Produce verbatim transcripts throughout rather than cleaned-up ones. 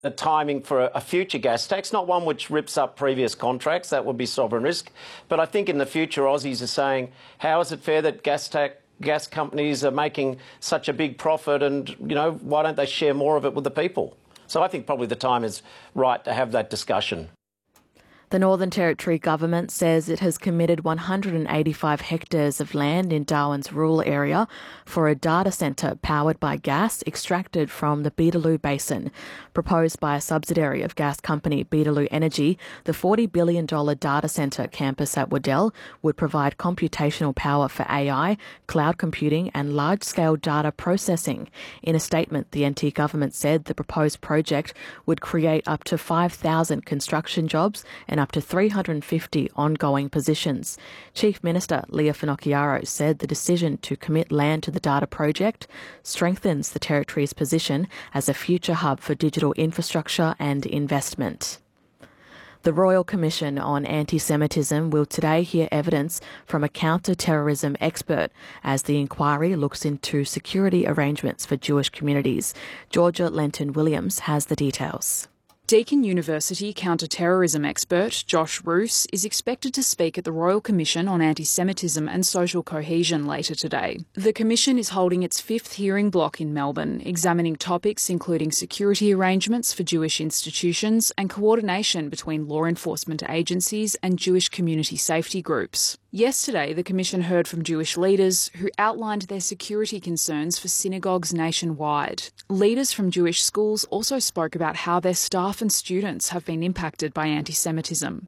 the timing for a, a future gas tax, not one which rips up previous contracts. That would be sovereign risk. But I think in the future, Aussies are saying, how is it fair that gas tax gas companies are making such a big profit and, you know, why don't they share more of it with the people? So I think probably the time is right to have that discussion. The Northern Territory government says it has committed one hundred eighty-five hectares of land in Darwin's rural area for a data centre powered by gas extracted from the Beetaloo Basin. Proposed by a subsidiary of gas company Beetaloo Energy, the forty billion dollars data centre campus at Waddell would provide computational power for A I, cloud computing and large-scale data processing. In a statement, the N T government said the proposed project would create up to five thousand construction jobs and up to three hundred fifty ongoing positions. Chief Minister Leah Finocchiaro said the decision to commit land to the data project strengthens the Territory's position as a future hub for digital infrastructure and investment. The Royal Commission on Anti-Semitism will today hear evidence from a counter-terrorism expert as the inquiry looks into security arrangements for Jewish communities. Georgia Lenton-Williams has the details. Deakin University counter-terrorism expert Josh Roos is expected to speak at the Royal Commission on Anti-Semitism and Social Cohesion later today. The Commission is holding its fifth hearing block in Melbourne, examining topics including security arrangements for Jewish institutions and coordination between law enforcement agencies and Jewish community safety groups. Yesterday, the Commission heard from Jewish leaders who outlined their security concerns for synagogues nationwide. Leaders from Jewish schools also spoke about how their staff and students have been impacted by anti-Semitism.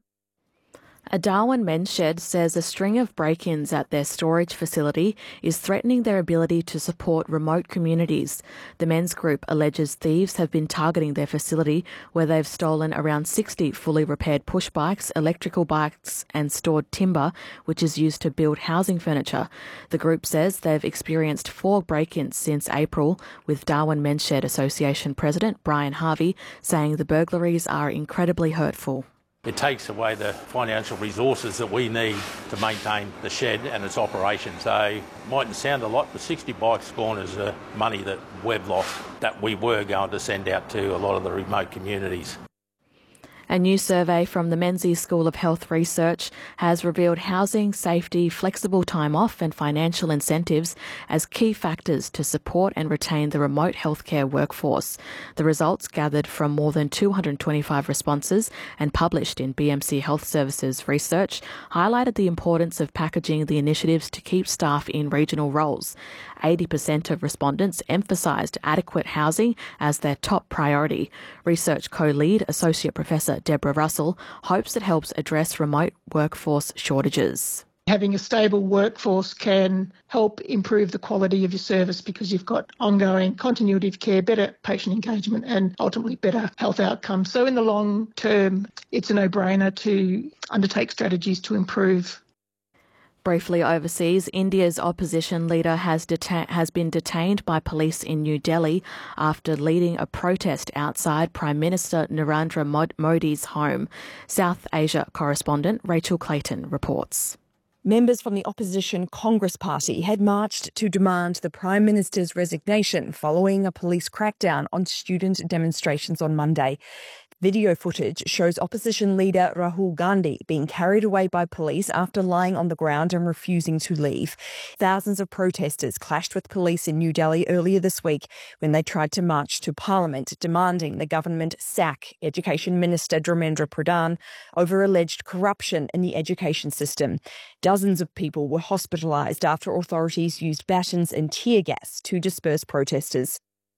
A Darwin men's shed says a string of break-ins at their storage facility is threatening their ability to support remote communities. The men's group alleges thieves have been targeting their facility, where they've stolen around sixty fully repaired push bikes, electrical bikes and stored timber, which is used to build housing furniture. The group says they've experienced four break-ins since April, with Darwin Men's Shed Association President Brian Harvey saying the burglaries are incredibly hurtful. It takes away the financial resources that we need to maintain the shed and its operation. So it mightn't sound a lot, but sixty bikes gone is uh, money that we've lost that we were going to send out to a lot of the remote communities. A new survey from the Menzies School of Health Research has revealed housing, safety, flexible time off and financial incentives as key factors to support and retain the remote healthcare workforce. The results, gathered from more than two hundred twenty-five responses and published in B M C Health Services research, highlighted the importance of packaging the initiatives to keep staff in regional roles. eighty percent of respondents emphasised adequate housing as their top priority. Research co-lead Associate Professor Deborah Russell hopes it helps address remote workforce shortages. Having a stable workforce can help improve the quality of your service because you've got ongoing continuity of care, better patient engagement and ultimately better health outcomes. So in the long term, it's a no-brainer to undertake strategies to improve. Briefly overseas, India's opposition leader has, deta- has been detained by police in New Delhi after leading a protest outside Prime Minister Narendra Modi's home. South Asia correspondent Rachel Clayton reports. Members from the opposition Congress Party had marched to demand the Prime Minister's resignation following a police crackdown on student demonstrations on Monday. Video footage shows opposition leader Rahul Gandhi being carried away by police after lying on the ground and refusing to leave. Thousands of protesters clashed with police in New Delhi earlier this week when they tried to march to Parliament demanding the government sack Education Minister Dharmendra Pradhan over alleged corruption in the education system. Dozens of people were hospitalised after authorities used batons and tear gas to disperse protesters.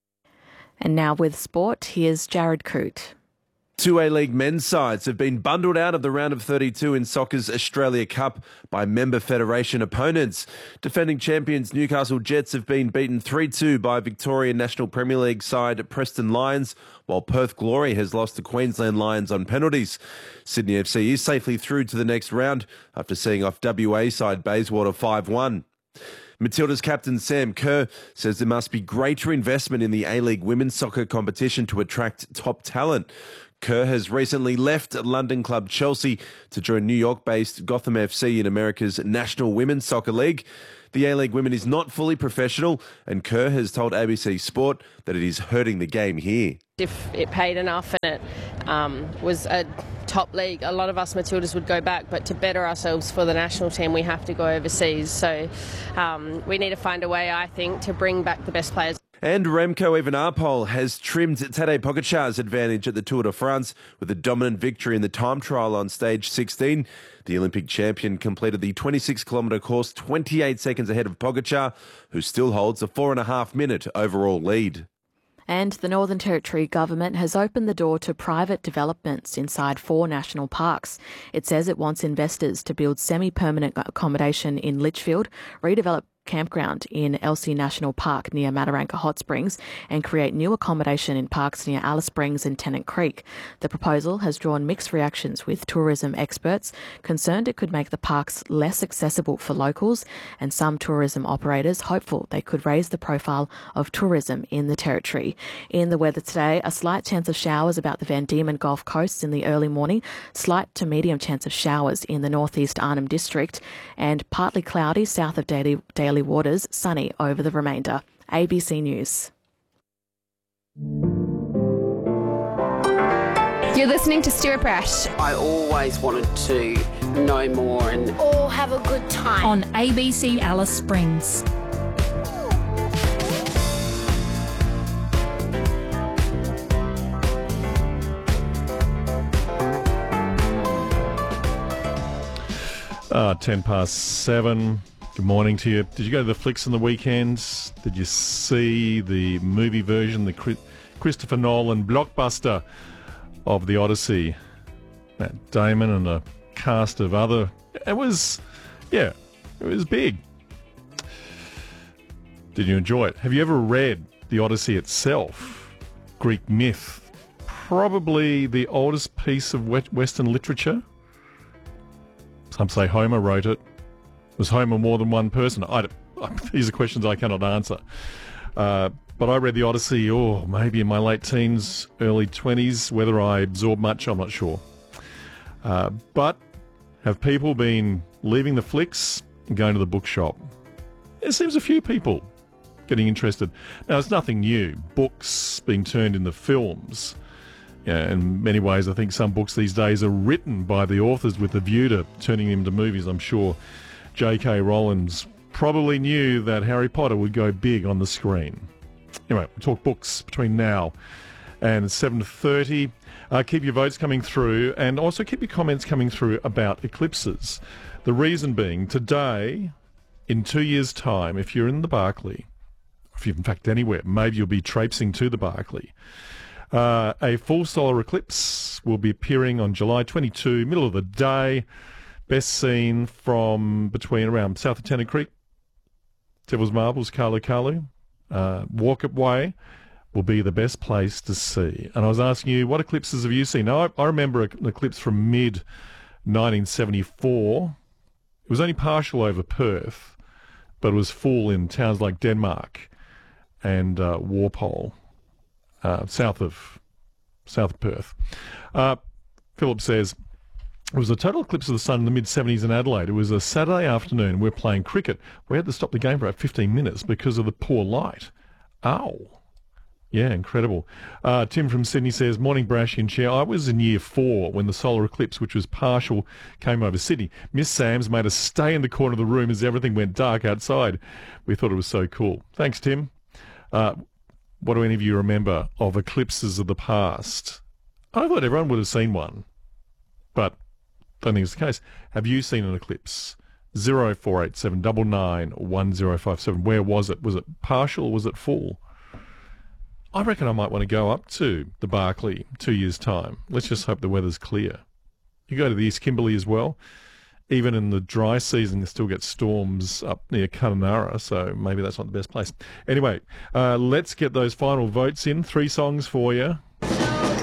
And now with sport, here's Jared Coote. Two A-League men's sides have been bundled out of the round of thirty-two in soccer's Australia Cup by member federation opponents. Defending champions Newcastle Jets have been beaten three two by Victorian National Premier League side Preston Lions, while Perth Glory has lost to Queensland Lions on penalties. Sydney F C is safely through to the next round after seeing off W A side Bayswater five one. Matilda's captain Sam Kerr says there must be greater investment in the A-League women's soccer competition to attract top talent. Kerr has recently left London club Chelsea to join New York-based Gotham F C in America's National Women's Soccer League. The A-League Women is not fully professional, and Kerr has told A B C Sport that it is hurting the game here. If it paid enough and it um, was a top league, a lot of us Matildas would go back, but to better ourselves for the national team, we have to go overseas. So um, we need to find a way, I think, to bring back the best players. And Remco Evenepoel has trimmed Tadej Pogacar's advantage at the Tour de France with a dominant victory in the time trial on stage sixteen. The Olympic champion completed the twenty-six kilometre course twenty-eight seconds ahead of Pogacar, who still holds a four and a half minute overall lead. And the Northern Territory government has opened the door to private developments inside four national parks. It says it wants investors to build semi-permanent accommodation in Litchfield, redevelop campground in Elsie National Park near Mataranka Hot Springs, and create new accommodation in parks near Alice Springs and Tennant Creek. The proposal has drawn mixed reactions, with tourism experts concerned it could make the parks less accessible for locals, and some tourism operators hopeful they could raise the profile of tourism in the Territory. In the weather today, a slight chance of showers about the Van Diemen Gulf Coast in the early morning, slight to medium chance of showers in the northeast Arnhem District, and partly cloudy south of Daly, Daly Waters, sunny over the remainder. A B C News. You're listening to Stuart Brash. I always wanted to know more and all have a good time on A B C Alice Springs. Uh, ten past seven. Good morning to you. Did you go to the flicks on the weekends? Did you see the movie version, the Christopher Nolan blockbuster of The Odyssey? Matt Damon and a cast of other... It was, yeah, it was big. Did you enjoy it? Have you ever read The Odyssey itself? Greek myth. Probably the oldest piece of Western literature. Some say Homer wrote it. Was Homer more than one person? I, these are questions I cannot answer. Uh, but I read The Odyssey, oh, maybe in my late teens, early twenties. Whether I absorbed much, I'm not sure. Uh, but have people been leaving the flicks and going to the bookshop? There seems a few people getting interested. Now, it's nothing new. Books being turned into films. Yeah, in many ways, I think some books these days are written by the authors with a view to turning them into movies. I'm sure J K Rowling probably knew that Harry Potter would go big on the screen. Anyway, we'll talk books between now and seven thirty. Uh, keep your votes coming through, and also keep your comments coming through about eclipses. The reason being, today, in two years' time, if you're in the Barkly, if you're in fact anywhere, maybe you'll be traipsing to the Barkly, Uh, a full solar eclipse will be appearing on July twenty-second, middle of the day. Best seen from between around south of Tennant Creek, Devil's Marbles, Kalu Kalu. Uh, Walkup Way will be the best place to see. And I was asking you, what eclipses have you seen? Now, I, I remember an eclipse from mid nineteen seventy-four. It was only partial over Perth, but it was full in towns like Denmark and uh, Walpole. Uh, south of south of Perth. Uh, Philip says, it was a total eclipse of the sun in the mid-seventies in Adelaide. It was a Saturday afternoon. We were playing cricket. We had to stop the game for about fifteen minutes because of the poor light. Ow. Yeah, incredible. Uh, Tim from Sydney says, morning Brash and Chair. I was in year four when the solar eclipse, which was partial, came over Sydney. Miss Sams made us stay in the corner of the room as everything went dark outside. We thought it was so cool. Thanks, Tim. Uh, What do any of you remember of eclipses of the past? I thought everyone would have seen one, but I don't think it's the case. Have you seen an eclipse? zero four eight seven nine nine one zero five seven. Where was it? Was it partial or was it full? I reckon I might want to go up to the Barkly two years' time. Let's just hope the weather's clear. You go to the East Kimberley as well. Even in the dry season, you still get storms up near Kununurra, so maybe that's not the best place. Anyway, uh, let's get those final votes in. Three songs for you.